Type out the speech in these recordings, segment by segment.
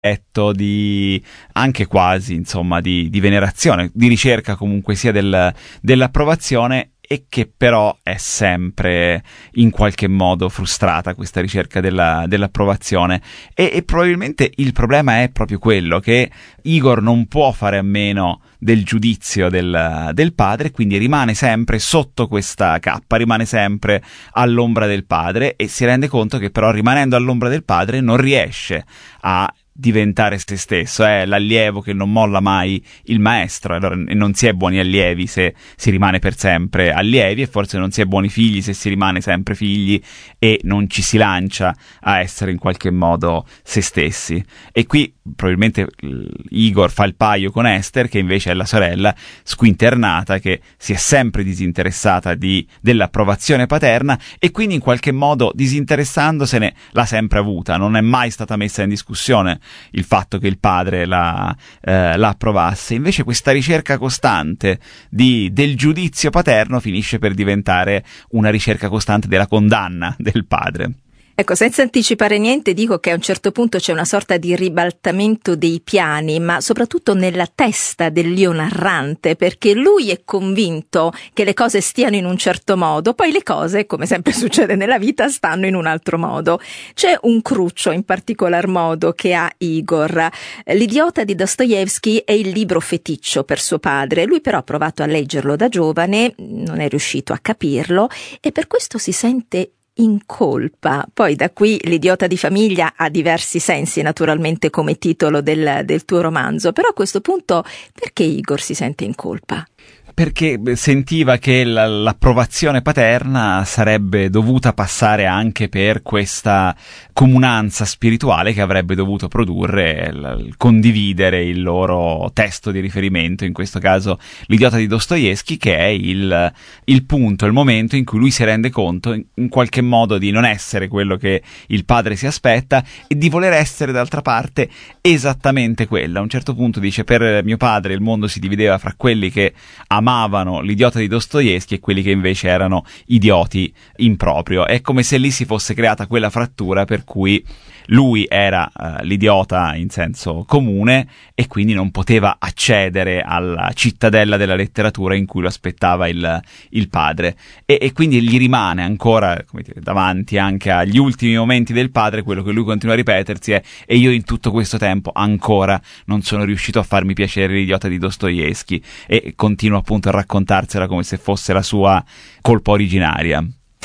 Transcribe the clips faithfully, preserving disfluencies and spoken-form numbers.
di anche quasi insomma di, di venerazione, di ricerca comunque sia del, dell'approvazione, e che però è sempre in qualche modo frustrata questa ricerca della, dell'approvazione, e, e probabilmente il problema è proprio quello che Igor non può fare a meno del giudizio del, del padre, quindi rimane sempre sotto questa cappa, rimane sempre all'ombra del padre, e si rende conto che però rimanendo all'ombra del padre non riesce a diventare se stesso, è l'allievo che non molla mai il maestro. Allora non si è buoni allievi se si rimane per sempre allievi, e forse non si è buoni figli se si rimane sempre figli e non ci si lancia a essere in qualche modo se stessi. E qui probabilmente Igor fa il paio con Esther, che invece è la sorella squinternata, che si è sempre disinteressata di, dell'approvazione paterna, e quindi in qualche modo disinteressandosene l'ha sempre avuta, non è mai stata messa in discussione il fatto che il padre la, eh, la approvasse. Invece questa ricerca costante di, del giudizio paterno finisce per diventare una ricerca costante della condanna del padre. Ecco, senza anticipare niente, dico che a un certo punto c'è una sorta di ribaltamento dei piani, ma soprattutto nella testa dell'io narrante, perché lui è convinto che le cose stiano in un certo modo, poi le cose, come sempre succede nella vita, stanno in un altro modo. C'è un cruccio in particolar modo che ha Igor. L'Idiota di Dostoevskij è il libro feticcio per suo padre, lui però ha provato a leggerlo da giovane, non è riuscito a capirlo, e per questo si sente in colpa. Poi da qui L'idiota di famiglia ha diversi sensi naturalmente come titolo del, del tuo romanzo, però a questo punto perché Igor si sente in colpa? Perché sentiva che la, l'approvazione paterna sarebbe dovuta passare anche per questa comunanza spirituale che avrebbe dovuto produrre il, condividere il loro testo di riferimento, in questo caso L'idiota di Dostoevskij, che è il, il punto, il momento in cui lui si rende conto in, in qualche modo di non essere quello che il padre si aspetta e di voler essere d'altra parte esattamente quello. A un certo punto dice: per mio padre il mondo si divideva fra quelli che amavano l'idiota di Dostoevskij e quelli che invece erano idioti in proprio. È come se lì si fosse creata quella frattura per cui lui era uh, l'idiota in senso comune e quindi non poteva accedere alla cittadella della letteratura in cui lo aspettava il, il padre, e, e quindi gli rimane ancora, come dire, davanti anche agli ultimi momenti del padre quello che lui continua a ripetersi è: e io in tutto questo tempo ancora non sono riuscito a farmi piacere l'idiota di Dostoevskij, e continua appunto a raccontarsela come se fosse la sua colpa originaria.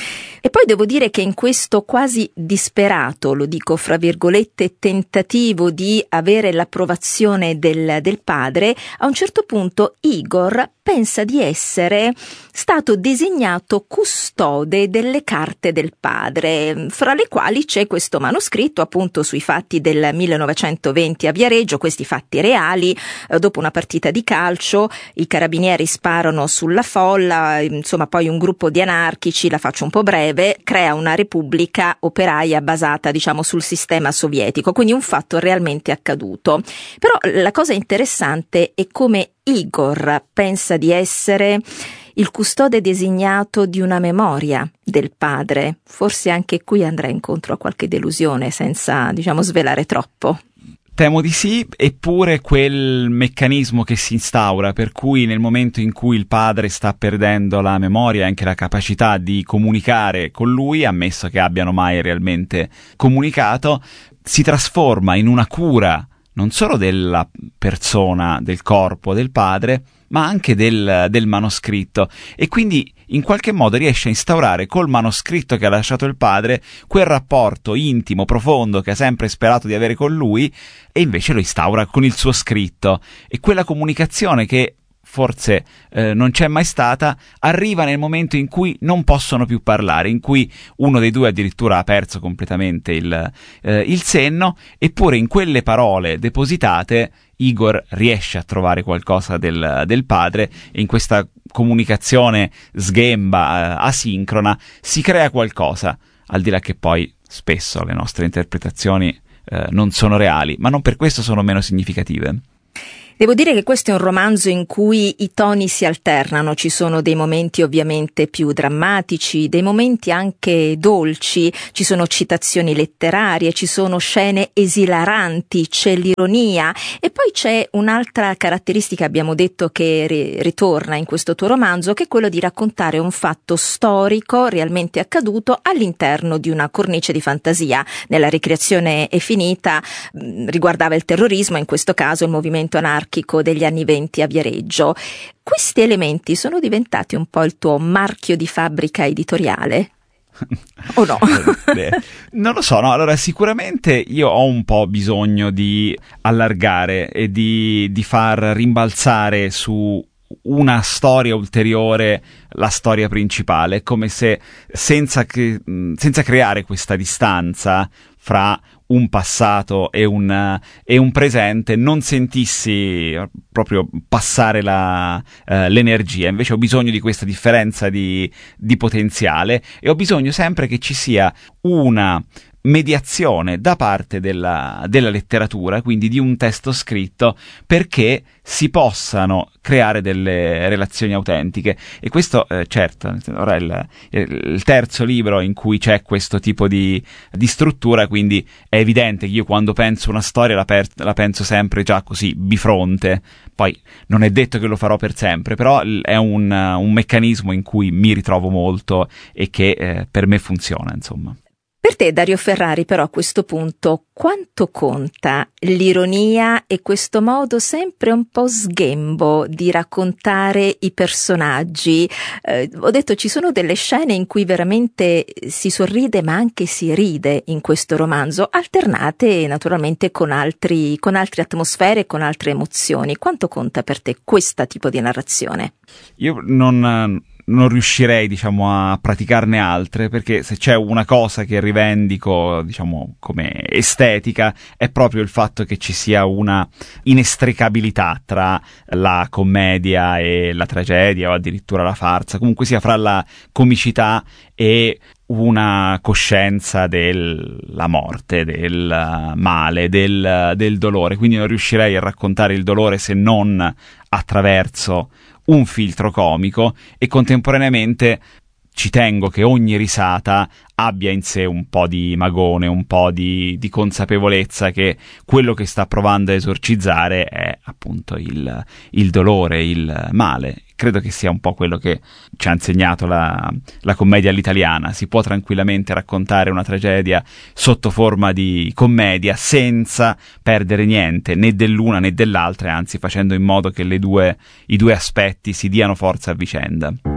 E poi devo dire che in questo quasi disperato, lo dico fra virgolette, tentativo di avere l'approvazione del, del padre, a un certo punto Igor pensa di essere stato designato custode delle carte del padre, fra le quali c'è questo manoscritto appunto sui fatti del millenovecentoventi a Viareggio, questi fatti reali. Dopo una partita di calcio i carabinieri sparano sulla folla, insomma poi un gruppo di anarchici, la faccio un po' breve, crea una repubblica operaia basata diciamo sul sistema sovietico, quindi un fatto realmente accaduto. Però la cosa interessante è come Igor pensa di essere il custode designato di una memoria del padre. Forse anche qui andrà incontro a qualche delusione, senza, diciamo, svelare troppo. Temo di sì, eppure quel meccanismo che si instaura, per cui nel momento in cui il padre sta perdendo la memoria e anche la capacità di comunicare con lui, ammesso che abbiano mai realmente comunicato, si trasforma in una cura non solo della persona, del corpo del padre, ma anche del, del manoscritto, e quindi in qualche modo riesce a instaurare col manoscritto che ha lasciato il padre quel rapporto intimo, profondo che ha sempre sperato di avere con lui, e invece lo instaura con il suo scritto, e quella comunicazione che forse eh, non c'è mai stata, arriva nel momento in cui non possono più parlare, in cui uno dei due addirittura ha perso completamente il, eh, il senno, eppure in quelle parole depositate Igor riesce a trovare qualcosa del, del padre, e in questa comunicazione sghemba, eh, asincrona, si crea qualcosa, al di là che poi spesso le nostre interpretazioni eh, non sono reali, ma non per questo sono meno significative. Devo dire che questo è un romanzo in cui i toni si alternano, ci sono dei momenti ovviamente più drammatici, dei momenti anche dolci, ci sono citazioni letterarie, ci sono scene esilaranti, c'è l'ironia e poi c'è un'altra caratteristica, abbiamo detto, che ri- ritorna in questo tuo romanzo, che è quello di raccontare un fatto storico realmente accaduto all'interno di una cornice di fantasia. Nella Ricreazione è finita mh, riguardava il terrorismo, in questo caso il movimento anarchico degli anni venti a Viareggio. Questi elementi sono diventati un po' il tuo marchio di fabbrica editoriale? O no? Beh, non lo so, no, allora sicuramente io ho un po' bisogno di allargare e di, di far rimbalzare su una storia ulteriore la storia principale, come se senza, che, senza creare questa distanza fra un passato e un, e un presente non sentissi proprio passare la, uh, l'energia. Invece ho bisogno di questa differenza di, di potenziale e ho bisogno sempre che ci sia una mediazione da parte della, della letteratura, quindi di un testo scritto, perché si possano creare delle relazioni autentiche. E questo, eh, certo, ora è il, il terzo libro in cui c'è questo tipo di, di struttura, quindi è evidente che io quando penso una storia la, per, la penso sempre già così, bifronte. Poi non è detto che lo farò per sempre, però è un, un meccanismo in cui mi ritrovo molto e che eh, per me funziona, insomma. Per te, Dario Ferrari, però a questo punto quanto conta l'ironia e questo modo sempre un po' sghembo di raccontare i personaggi? Eh, ho detto, ci sono delle scene in cui veramente si sorride ma anche si ride in questo romanzo, alternate naturalmente con altri, con altre atmosfere e con altre emozioni. Quanto conta per te questo tipo di narrazione? Io non... non riuscirei, diciamo, a praticarne altre, perché se c'è una cosa che rivendico, diciamo, come estetica, è proprio il fatto che ci sia una inestricabilità tra la commedia e la tragedia, o addirittura la farsa, comunque sia fra la comicità e una coscienza della morte, del male, del, del dolore. Quindi non riuscirei a raccontare il dolore se non attraverso un filtro comico, e contemporaneamente ci tengo che ogni risata abbia in sé un po' di magone, un po' di, di consapevolezza che quello che sta provando a esorcizzare è appunto il, il dolore, il male. Credo che sia un po' quello che ci ha insegnato la, la commedia all'italiana. Si può tranquillamente raccontare una tragedia sotto forma di commedia senza perdere niente, né dell'una né dell'altra, anzi facendo in modo che le due, i due aspetti si diano forza a vicenda.